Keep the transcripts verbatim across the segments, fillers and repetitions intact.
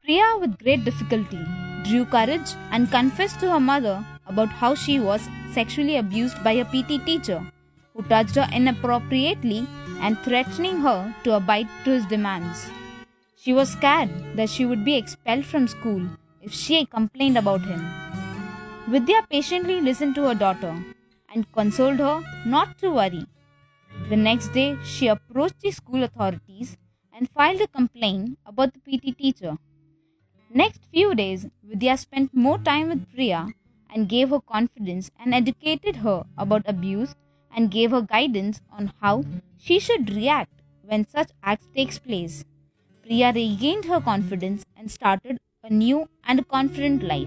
Priya, with great difficulty, drew courage and confessed to her mother about how she was sexually abused by a P T teacher who touched her inappropriately and threatening her to abide to his demands. She was scared that she would be expelled from school if she complained about him. Vidya patiently listened to her daughter and consoled her not to worry. The next day, she approached the school authorities and filed a complaint about the P T teacher. Next few days, Vidya spent more time with Priya and gave her confidence and educated her about abuse and gave her guidance on how she should react when such acts takes place. Priya regained her confidence and started a new and confident life.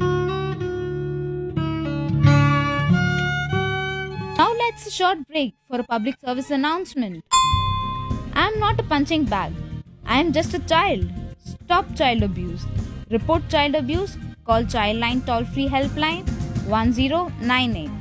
Now let's a short break for a public service announcement. I am not a punching bag. I am just a child. Stop child abuse. Report child abuse. Call Childline toll-free helpline one zero nine eight.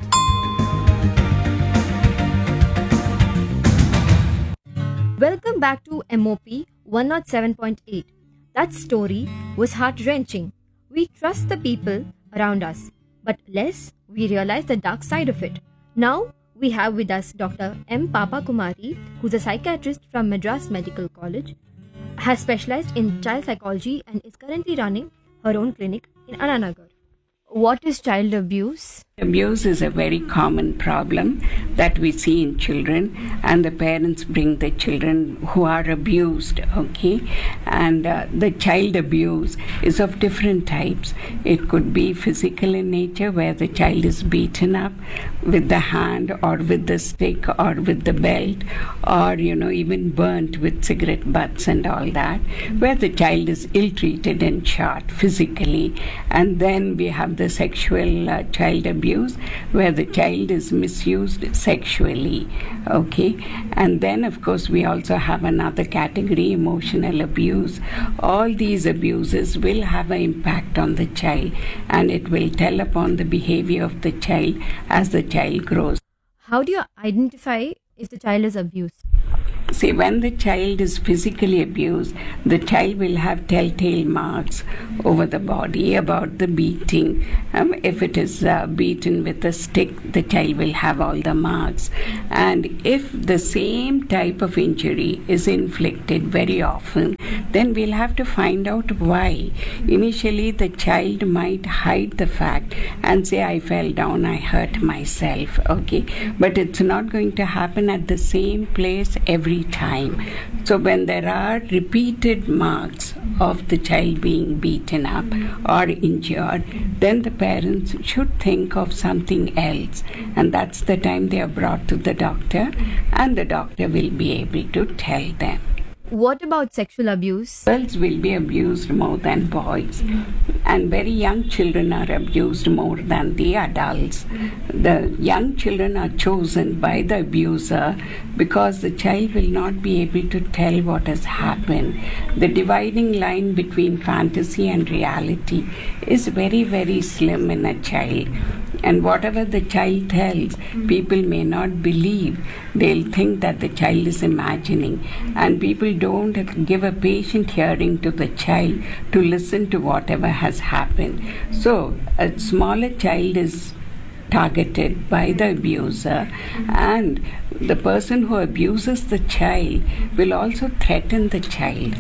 Welcome back to M O P one oh seven point eight. That story was heart-wrenching. We trust the people around us, but less we realize the dark side of it. Now we have with us Doctor M. Papa Kumari, who's a psychiatrist from Madras Medical College, has specialized in child psychology and is currently running her own clinic in Ananagar. What is child abuse? Abuse is a very common problem that we see in children, and the parents bring the children who are abused, okay? And uh, the child abuse is of different types. It could be physical in nature, where the child is beaten up with the hand or with the stick or with the belt, or, you know, even burnt with cigarette butts and all that, where the child is ill-treated and shot physically. And then we have the sexual uh, child abuse, where the child is misused sexually, okay? And then, of course, we also have another category, emotional abuse. All these abuses will have an impact on the child, and it will tell upon the behavior of the child as the child grows. How do you identify if the child is abused? See, when the child is physically abused, the child will have telltale marks over the body about the beating. Um, if it is uh, beaten with a stick, the child will have all the marks. And if the same type of injury is inflicted very often, then we'll have to find out why. Initially, the child might hide the fact and say, I fell down, I hurt myself, okay? But it's not going to happen at the same place every time. So when there are repeated marks of the child being beaten up or injured, then the parents should think of something else, and that's the time they are brought to the doctor, and the doctor will be able to tell them. What about sexual abuse? Girls will be abused more than boys, and very young children are abused more than the adults. The young children are chosen by the abuser because the child will not be able to tell what has happened. The dividing line between fantasy and reality is very, very slim in a child. And whatever the child tells, people may not believe. They'll think that the child is imagining. And people don't give a patient hearing to the child to listen to whatever has happened. So a smaller child is targeted by the abuser, and the person who abuses the child will also threaten the child.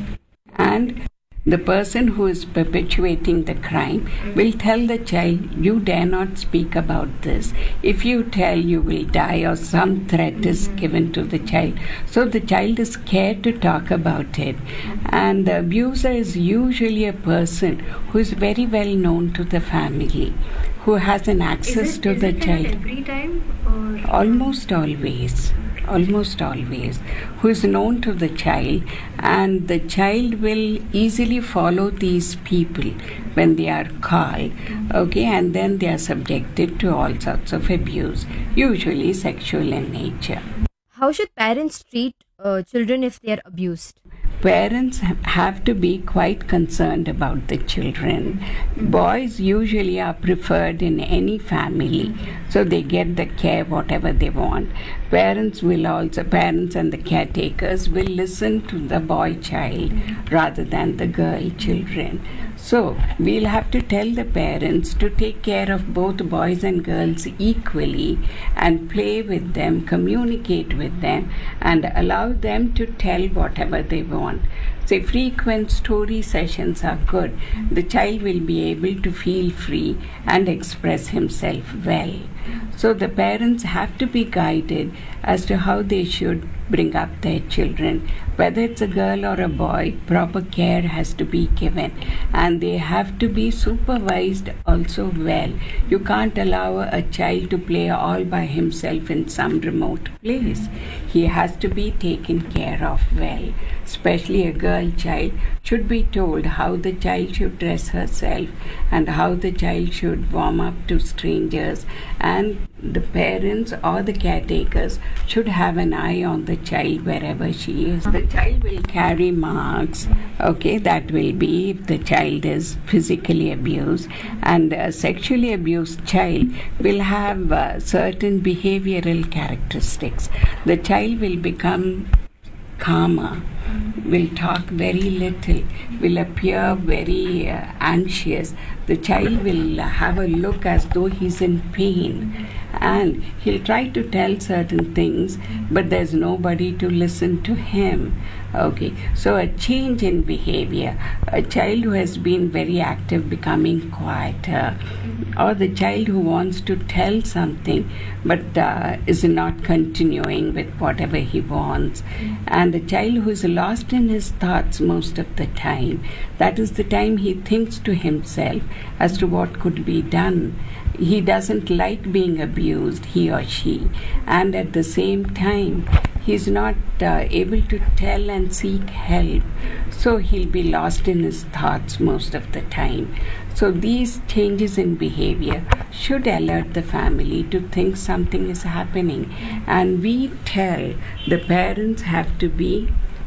And the person who is perpetuating the crime will tell the child, you dare not speak about this. If you tell, you will die, or some threat is given to the child. So the child is scared to talk about it. And the abuser is usually a person who is very well known to the family, who has an access it, to the child. Every time? Or? Almost always. Almost always, who is known to the child, and the child will easily follow these people when they are called, okay, and then they are subjected to all sorts of abuse, usually sexual in nature. How should parents treat uh, children if they are abused? Parents have to be quite concerned about the children. Boys usually are preferred in any family, so they get the care whatever they want. Parents will also, parents and the caretakers will listen to the boy child rather than the girl children. So, we'll have to tell the parents to take care of both boys and girls equally and play with them, communicate with them, and allow them to tell whatever they want. Say, frequent story sessions are good. The child will be able to feel free and express himself well. So, the parents have to be guided as to how they should bring up their children. Whether it's a girl or a boy, proper care has to be given, and they have to be supervised also well. You can't allow a child to play all by himself in some remote place. He has to be taken care of well. Especially a girl child should be told how the child should dress herself and how the child should warm up to strangers, and the parents or the caretakers should have an eye on the child wherever she is. The child will carry marks, okay, that will be if the child is physically abused, and a sexually abused child will have uh, certain behavioral characteristics. The child will become calmer, will talk very little, will appear very uh, anxious. The child will have a look as though he's in pain, and he'll try to tell certain things, but there's nobody to listen to him. Okay, so a change in behavior, a child who has been very active becoming quieter, or the child who wants to tell something but uh, is not continuing with whatever he wants, and the child who is lost in his thoughts most of the time. That is the time he thinks to himself as to what could be done. He doesn't like being abused, he or she, and at the same time he is not uh, able to tell and seek help, so he'll be lost in his thoughts most of the time. So these changes in behavior should alert the family to think something is happening, and we tell the parents have to be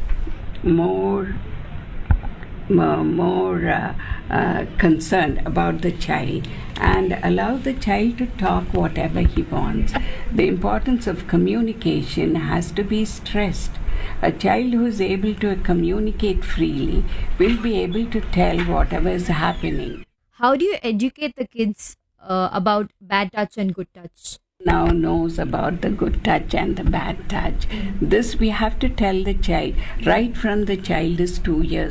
more more, more uh, uh, concerned about the child and allow the child to talk whatever he wants. The importance of communication has to be stressed. A child who is able to communicate freely will be able to tell whatever is happening. How do you educate the kids uh, about bad touch and good touch? Now knows about the good touch and the bad touch. This we have to tell the child right from the child is two years